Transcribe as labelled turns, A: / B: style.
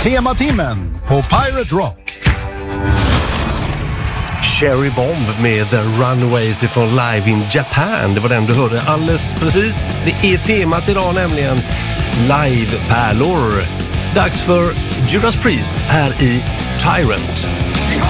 A: Tematimmen på Pirate Rock.
B: Cherry Bomb med The Runaways ifrån Live in Japan. Det var den du hörde alldeles precis. Det är temat idag, nämligen live-pärlor. Dags för Judas Priest här i Tyrant.